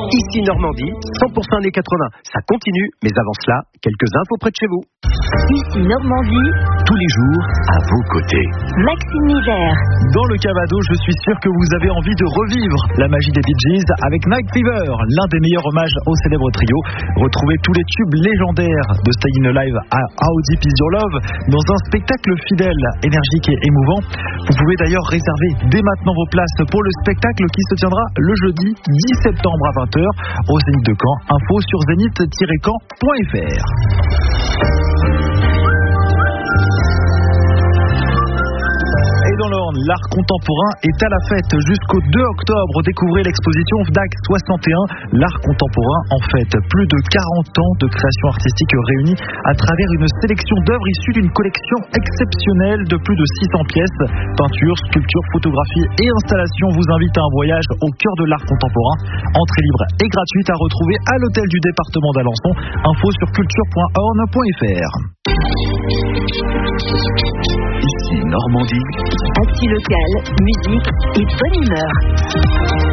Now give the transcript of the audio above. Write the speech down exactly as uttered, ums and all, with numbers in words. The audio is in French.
Ici Normandie, cent pour cent années quatre-vingts. Ça continue, mais avant cela, quelques infos près de chez vous. Ici Normandie, tous les jours, à vos côtés. Maxime Misère. Dans le Cavado, je suis sûr que vous avez envie de revivre la magie des Bee Gees avec Night Fever, l'un des meilleurs hommages au célèbre trio. Retrouvez tous les tubes légendaires de Staying Alive à How Deep Is Your Love dans un spectacle fidèle, énergique et émouvant. Vous pouvez d'ailleurs réserver dès maintenant vos places pour le spectacle qui se tiendra le jeudi dix septembre à vingt heures au Zénith de Caen. Info sur zénith tiret caen point f r. Et dans l'Orne, l'art contemporain est à la fête jusqu'au deux octobre. Découvrez l'exposition F D A C soixante et un. L'art contemporain en fête. Plus de quarante ans de création artistique réunie à travers une sélection d'œuvres issues d'une collection exceptionnelle de plus de six cents pièces. Peinture, sculpture, photographie et installation vous invitent à un voyage au cœur de l'art contemporain. Entrée libre et gratuite à retrouver à l'hôtel du département d'Alençon. Info sur culture point orne point f r. Ici Normandie. Actu local, musique et bonne humeur.